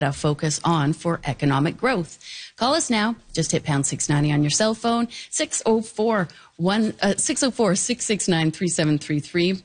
focus on for economic growth. Call us now. Just hit pound 690 on your cell phone. 604-669-3733,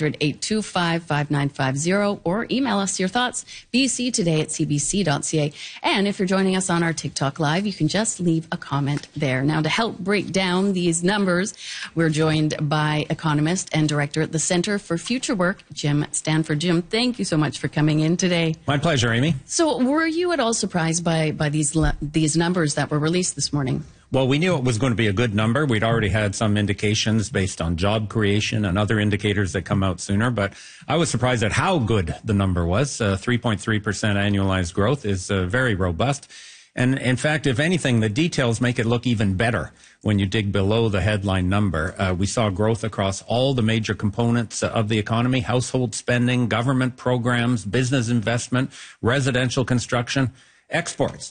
1-800-825-5950, or email us your thoughts, bctoday@cbc.ca. And if you're joining us on our TikTok Live, you can just leave a comment there. Now, to help break down these numbers, we're joined by economist and director at the Center for Future Work, Jim Stanford. Jim, thank you so much for coming in today. My pleasure, Amy. So were you at all surprised by these numbers that were released this morning? Well, we knew it was going to be a good number. We'd already had some indications based on job creation and other indicators that come out sooner. But I was surprised at how good the number was. 3.3% annualized growth is very robust. And in fact, if anything, the details make it look even better when you dig below the headline number. We saw growth across all the major components of the economy: household spending, government programs, business investment, residential construction, exports.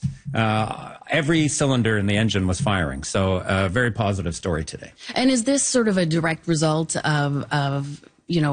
Every cylinder in the engine was firing. So a very positive story today. And is this sort of a direct result of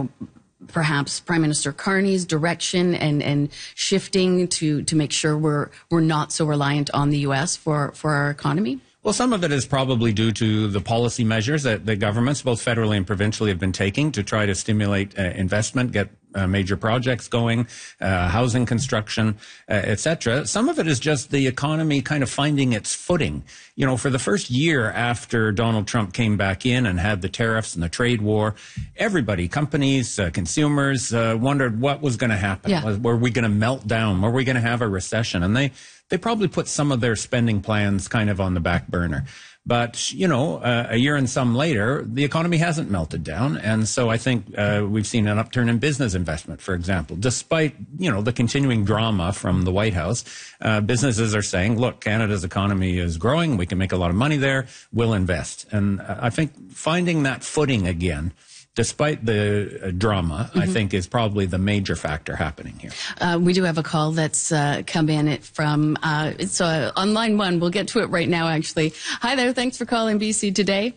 perhaps Prime Minister Carney's direction and shifting to make sure we're not so reliant on the U.S. for our economy? Well, some of it is probably due to the policy measures that the governments, both federally and provincially, have been taking to try to stimulate investment, get major projects going, housing construction, etc. Some of it is just the economy kind of finding its footing. You know, for the first year after Donald Trump came back in and had the tariffs and the trade war, everybody, companies, consumers, wondered what was going to happen. Yeah. Were we going to melt down? Were we going to have a recession? And they probably put some of their spending plans kind of on the back burner. But, a year and some later, the economy hasn't melted down. And so I think we've seen an upturn in business investment, for example. Despite, the continuing drama from the White House, businesses are saying, look, Canada's economy is growing. We can make a lot of money there. We'll invest. And I think finding that footing again, despite the drama, I think is probably the major factor happening here. We do have a call that's come in from, it's on line one. We'll get to it right now, actually. Hi there. Thanks for calling BC Today.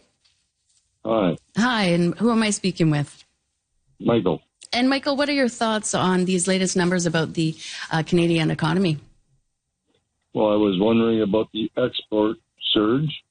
Hi. Hi. And who am I speaking with? Michael. And Michael, what are your thoughts on these latest numbers about the Canadian economy? Well, I was wondering about the export surge.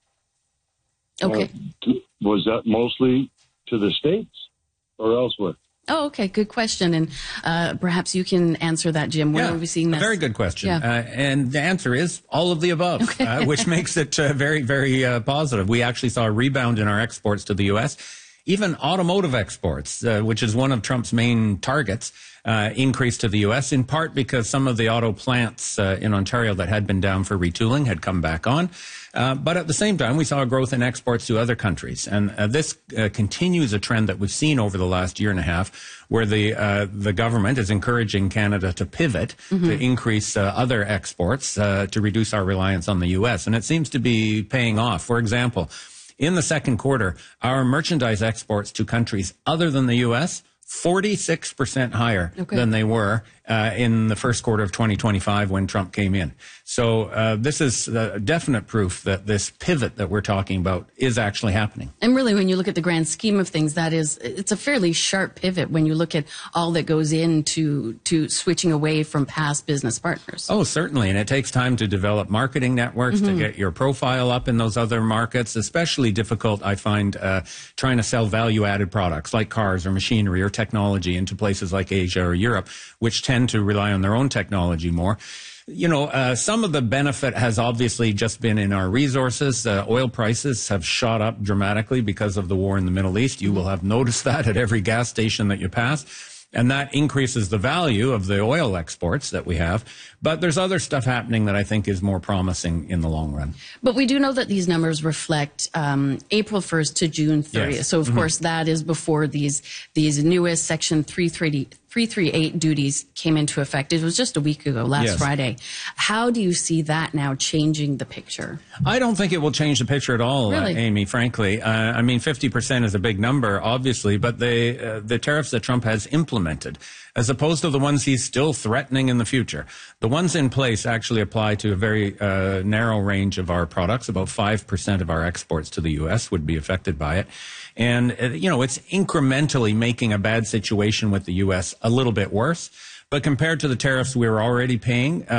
Okay. Was that mostly to the States or elsewhere? Oh, okay. Good question. And perhaps you can answer that, Jim. Where are we seeing this? A very good question. Yeah. And the answer is all of the above, okay. Which makes it very, very positive. We actually saw a rebound in our exports to the U.S., even automotive exports, which is one of Trump's main targets, increased to the U.S., in part because some of the auto plants in Ontario that had been down for retooling had come back on. But at the same time, we saw a growth in exports to other countries. And this continues a trend that we've seen over the last year and a half, where the government is encouraging Canada to pivot, to increase other exports, to reduce our reliance on the U.S. And it seems to be paying off. For example, in the second quarter, our merchandise exports to countries other than the U.S., 46% higher than they were in the first quarter of 2025 when Trump came in. So this is definite proof that this pivot that we're talking about is actually happening. And really, when you look at the grand scheme of things, it's a fairly sharp pivot when you look at all that goes into switching away from past business partners. Oh, certainly. And it takes time to develop marketing networks, to get your profile up in those other markets. Especially difficult, I find, trying to sell value-added products like cars or machinery or technology into places like Asia or Europe, which tend to rely on their own technology more. Some of the benefit has obviously just been in our resources. Oil prices have shot up dramatically because of the war in the Middle East. You will have noticed that at every gas station that you pass. And that increases the value of the oil exports that we have. But there's other stuff happening that I think is more promising in the long run. But we do know that these numbers reflect April 1st to June 30th. Yes. So, of course, that is before these newest Section 338 duties came into effect. It was just a week ago, last Friday. How do you see that now changing the picture? I don't think it will change the picture at all, Really? Amy, frankly. 50% is a big number, obviously, but the tariffs that Trump has implemented, as opposed to the ones he's still threatening in the future, the ones in place actually apply to a very narrow range of our products. About 5% of our exports to the U.S. would be affected by it. And, it's incrementally making a bad situation with the U.S. a little bit worse. But compared to the tariffs we were already paying,